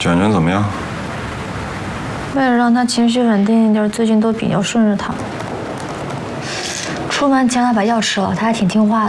卷卷怎么样？ 为了让他情绪稳定一点，最近都比较顺着他。出门前还把药吃了，他还挺听话的。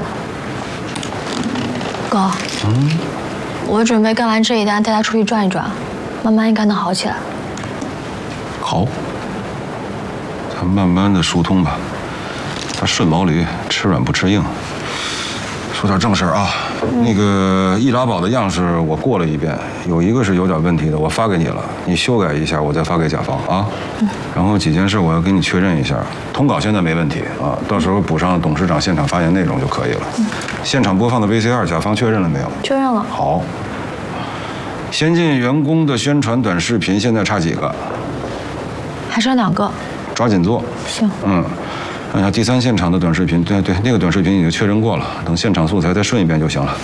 哥，我准备干完这一单，带他出去转一转，慢慢应该能好起来。 好，咱慢慢的疏通吧。他顺毛驴，吃软不吃硬。说点正事儿啊，那个易拉宝的样式我过了一遍，有一个是有点问题的，我发给你了，你修改一下，我再发给甲方啊。然后几件事我要跟你确认一下，通稿现在没问题啊，到时候补上董事长现场发言内容就可以了。现场播放的 VCR，甲方确认了没有？ 确认了。 好。先进员工的宣传短视频现在差几个？ 还剩2个。 抓紧做。 行。 看一下第3现场的短视频，对，那个短视频已经确认过了，等现场素材再顺一遍就行了。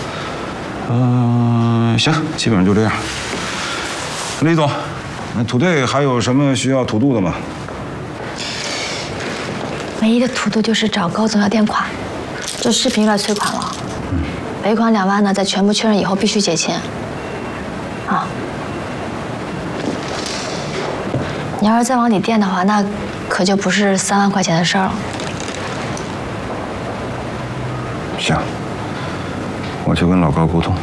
行，基本上就这样。李总，那土队还有什么需要土度的吗？ 唯一的土度就是找高总要垫款，这视频有点催款了。尾款2万呢，在全部确认以后必须结清。啊，你要是再往里垫的话，那可就不是3万块钱的事儿了。 行，我去跟老高沟通。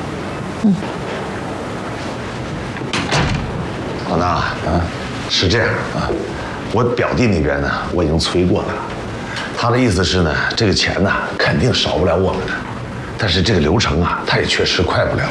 老大，是这样啊，我表弟那边呢，我已经催过了，他的意思是呢，这个钱呢肯定少不了我们的，但是这个流程啊，他也确实快不了。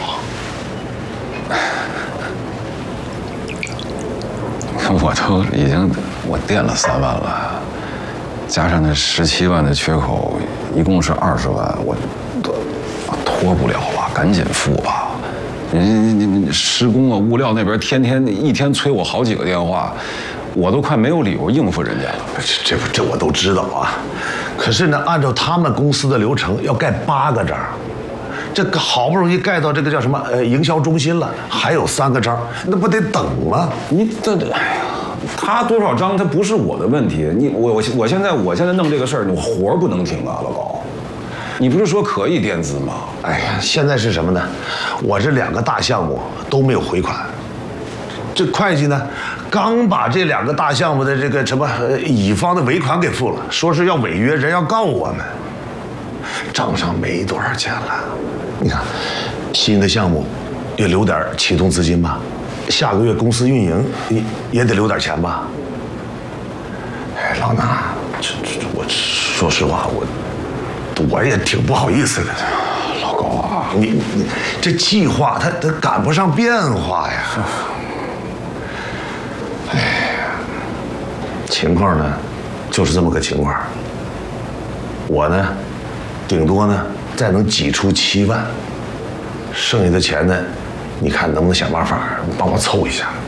我都已经垫了3万了，加上那17万的缺口，一共是20万，我拖不了了，赶紧付吧。你施工啊，物料那边一天催我好几个电话，我都快没有理由应付人家了。 这我都知道啊，可是呢，按照他们公司的流程，要盖8个章，这个好不容易盖到这个叫什么营销中心了，还有3个章，那不得等吗？ 你哎呀，他多少章，他不是我的问题。我现在弄这个事儿，我活不能停啊，老高。你不是说可以垫资吗？ 哎呀，现在是什么呢？我这2个大项目都没有回款，这会计呢，刚把这2个大项目的这个什么乙方的尾款给付了，说是要违约，人要告我们，账上没多少钱了。你看，新的项目也留点启动资金吧，下个月公司运营也得留点钱吧。哎，老衲，我说实话，我也挺不好意思的。 老高啊， 你这计划它赶不上变化呀。哎呀，情况呢，就是这么个情况。我呢，顶多呢再能挤出7万，剩下的钱呢，你看能不能想办法帮我凑一下？